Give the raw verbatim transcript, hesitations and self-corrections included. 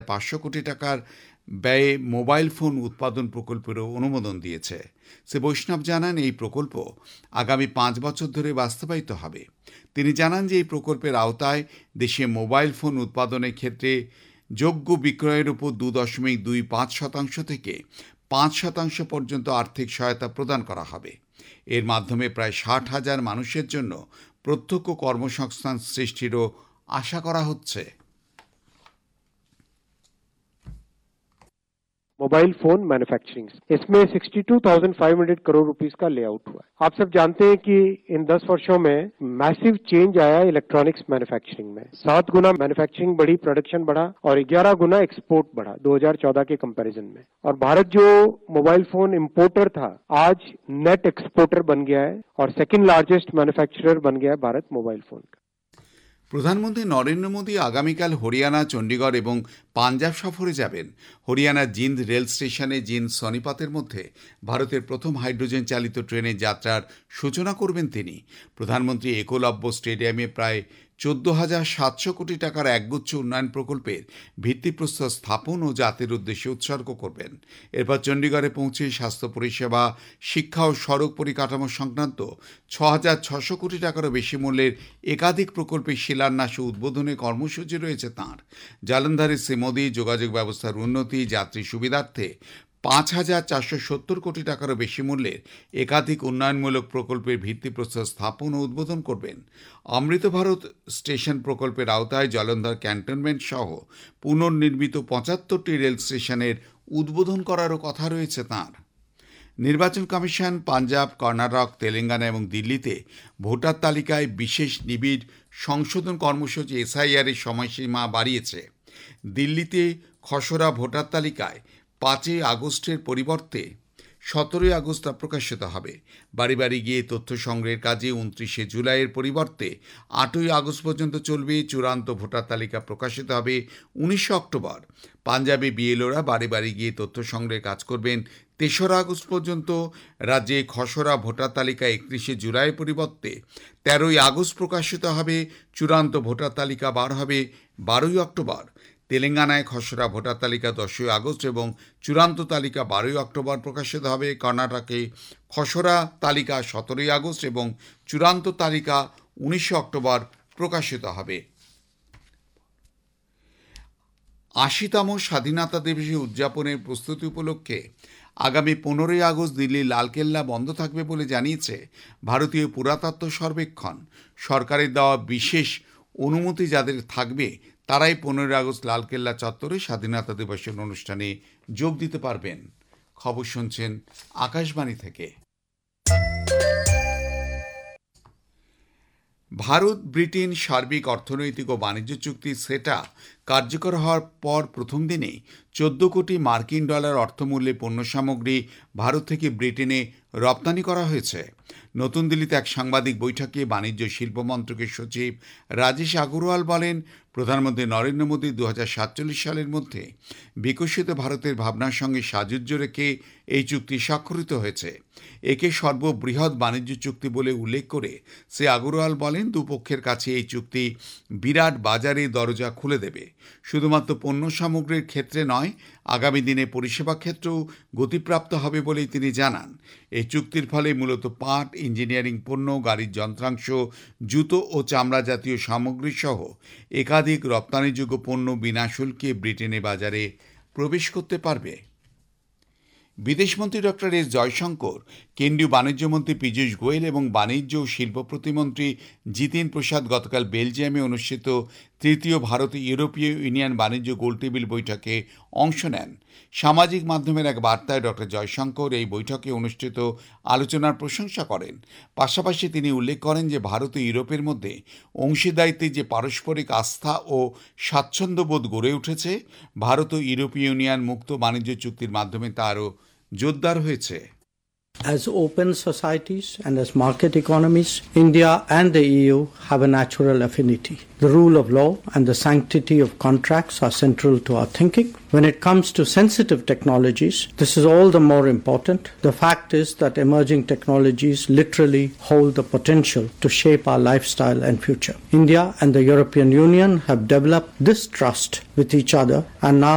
পাঁচশো কোটি টাকার ব্যয়ে মোবাইল ফোন উৎপাদন প্রকল্পেরও অনুমোদন দিয়েছে। শ্রী বৈষ্ণব জানান, এই প্রকল্প আগামী পাঁচ বছর ধরে বাস্তবায়িত হবে। তিনি জানান যে এই প্রকল্পের আওতায় দেশে মোবাইল ফোন উৎপাদনের ক্ষেত্রে যোগ্য বিক্রয়ের উপর দু দশমিক দুই পাঁচ শতাংশ থেকে পাঁচ শতাংশ পর্যন্ত আর্থিক সহায়তা প্রদান করা হবে। এর মাধ্যমে প্রায় ষাট হাজার মানুষের জন্য প্রত্যক্ষ কর্মসংস্থান সৃষ্টিরও আশা করা হচ্ছে। मोबाइल फोन मैन्युफैक्चरिंग, इसमें बासठ हज़ार पाँच सौ करोड़ रुपीस का लेआउट हुआ है। आप सब जानते हैं कि इन दस वर्षों में मैसिव चेंज आया इलेक्ट्रॉनिक्स मैन्युफैक्चरिंग में। सात गुना मैन्युफैक्चरिंग बढ़ी, प्रोडक्शन बढ़ा और ग्यारह गुना एक्सपोर्ट बढ़ा दो हज़ार चौदह के कंपैरिजन में। और भारत जो मोबाइल फोन इंपोर्टर था, आज नेट एक्सपोर्टर बन गया है और सेकंड लार्जेस्ट मैन्युफैक्चरर बन गया है भारत मोबाइल फोन का। প্রধানমন্ত্রী নরেন্দ্র মোদী আগামীকাল হরিয়ানা, চণ্ডীগড় এবং পাঞ্জাব সফরে যাবেন। হরিয়ানার জিন্দ রেল স্টেশনে জিন্দ সনিপাতের মধ্যে ভারতের প্রথম হাইড্রোজেন চালিত ট্রেনের যাত্রার সূচনা করবেন তিনি। প্রধানমন্ত্রী একলব্য স্টেডিয়ামে প্রায় চোদ্দ হাজার সাতশো কোটি টাকার একগুচ্ছ উন্নয়ন প্রকল্পের ভিত্তিপ্রস্তর স্থাপন ও জাতির উদ্দেশ্যে উৎসর্গ করবেন। এরপর চণ্ডীগড়ে পৌঁছে স্বাস্থ্য পরিষেবা, শিক্ষা ও সড়ক পরিকাঠামো সংক্রান্ত ছ হাজার ছশো কোটি টাকারও বেশি মূল্যের একাধিক প্রকল্পের শিলান্যাস ও উদ্বোধনের কর্মসূচি রয়েছে তাঁর। জলন্ধরে শ্রী মোদী যোগাযোগ ব্যবস্থার উন্নতি, যাত্রী সুবিধার্থে পাঁচ হাজার চারশো সত্তর কোটি টাকারও বেশি মূল্যের একাধিক উন্নয়নমূলক প্রকল্পের ভিত্তিপ্রস্তর স্থাপন ও উদ্বোধন করবেন। অমৃত ভারত স্টেশন প্রকল্পের আওতায় জলন্ধর ক্যান্টনমেন্ট সহ পুনর্নির্মিত পঁচাত্তরটি রেল স্টেশনের উদ্বোধন করারও কথা রয়েছে তাঁর। নির্বাচন কমিশন পাঞ্জাব, কর্ণাটক, তেলেঙ্গানা এবং দিল্লিতে ভোটার তালিকায় বিশেষ নিবিড় সংশোধন কর্মসূচি এসআইআর এর সময়সীমা বাড়িয়েছে। দিল্লিতে খসড়া ভোটার তালিকায় পাঁচই আগস্টের পরিবর্তে সতেরোই আগস্ট তা প্রকাশিত হবে। বাড়ি বাড়ি গিয়ে তথ্য সংগ্রহের কাজে উনত্রিশে জুলাইয়ের পরিবর্তে আটই আগস্ট পর্যন্ত চলবে। চূড়ান্ত ভোটার তালিকা প্রকাশিত হবে উনিশে অক্টোবর। পাঞ্জাবে বিএলওরা বাড়ি বাড়ি গিয়ে তথ্য সংগ্রহের কাজ করবেন তেসরা আগস্ট পর্যন্ত। রাজ্যে খসড়া ভোটার তালিকা একত্রিশে জুলাইয়ের পরিবর্তে তেরোই আগস্ট প্রকাশিত হবে। চূড়ান্ত ভোটার তালিকা বার হবে বারোই অক্টোবর। তেলেঙ্গানায় খসড়া ভোটার তালিকা দশই আগস্ট এবং চূড়ান্ত তালিকা বারোই অক্টোবর প্রকাশিত হবে। কর্ণাটকে খসড়া তালিকা সতেরোই আগস্ট এবং চূড়ান্ত তালিকা উনিশে অক্টোবর প্রকাশিত হবে। আশিতম স্বাধীনতা দিবস উদযাপনের প্রস্তুতি উপলক্ষে আগামী পনেরোই আগস্ট দিল্লির লালকেল্লা বন্ধ থাকবে বলে জানিয়েছে ভারতীয় পুরাতত্ত্ব সর্বেক্ষণ। সরকারের দেওয়া বিশেষ অনুমতি যাদের থাকবে তারাই পনেরোই আগস্ট লালকেল্লা চত্বরে স্বাধীনতা দিবসের অনুষ্ঠানে যোগ দিতে পারবেন। খবর শুনছেন আকাশবাণী থেকে। ভারত ব্রিটেন সার্বিক অর্থনৈতিক ও বাণিজ্য চুক্তি সেটা কার্যকর হওয়ার পর প্রথম দিনেই চোদ্দ কোটি মার্কিন ডলার অর্থমূল্যে পণ্য সামগ্রী ভারত থেকে ব্রিটেনে রপ্তানি করা হয়েছে। নতুন দিল্লিতে এক সাংবাদিক বৈঠকে বাণিজ্য শিল্প মন্ত্রকের সচিব রাজেশ আগরওয়াল বলেন, প্রধানমন্ত্রী নরেন্দ্র মোদী দু হাজার সাতচল্লিশ সালের মধ্যে বিকশিত ভারতের ভাবনার সঙ্গে সাযুজ্য রেখে এই চুক্তি স্বাক্ষরিত হয়েছে। একে সর্ববৃহৎ বাণিজ্য চুক্তি বলে উল্লেখ করে শ্রী আগরওয়াল বলেন, দুপক্ষের কাছে এই চুক্তি বিরাট বাজারে দরজা খুলে দেবে। শুধুমাত্র পণ্য সামগ্রীর ক্ষেত্রে নয়, আগামী দিনে পরিষেবা ক্ষেত্রেও গতিপ্রাপ্ত হবে বলেই তিনি জানান। এই চুক্তির ফলে মূলত পাট, ইঞ্জিনিয়ারিং পণ্য, গাড়ির যন্ত্রাংশ, জুতো ও চামড়া জাতীয় সামগ্রী সহ একাধিক রপ্তানিযোগ্য পণ্য বিনা শুল্কে ব্রিটেনের বাজারে প্রবেশ করতে পারবে। বিদেশমন্ত্রী ডক্টর এস জয়শঙ্কর, কেন্দ্রীয় বাণিজ্যমন্ত্রী পীযূষ গোয়েল এবং বাণিজ্য ও শিল্প প্রতিমন্ত্রী জিতিন প্রসাদ গতকাল বেলজিয়ামে অনুষ্ঠিত তৃতীয় ভারত ইউরোপীয় ইউনিয়ন বাণিজ্য গোলটেবিল বৈঠকে অংশ নেন। সামাজিক মাধ্যমের এক বার্তায় ডক্টর জয়শঙ্কর এই বৈঠকে অনুষ্ঠিত আলোচনার প্রশংসা করেন। পাশাপাশি তিনি উল্লেখ করেন যে ভারত ও ইউরোপের মধ্যে অংশীদারিত্বে যে পারস্পরিক আস্থা ও স্বাচ্ছন্দ্যবোধ গড়ে উঠেছে, ভারত ও ইউরোপীয় ইউনিয়ন মুক্ত বাণিজ্য চুক্তির মাধ্যমে তা আরও জোরদার হয়েছে। As open societies and as market economies, India and the E U have a natural affinity. The rule of law and the sanctity of contracts are central to our thinking. When it comes to sensitive technologies, this is all the more important. The fact is that emerging technologies literally hold the potential to shape our lifestyle and future. India and the European Union have developed this trust with each other and now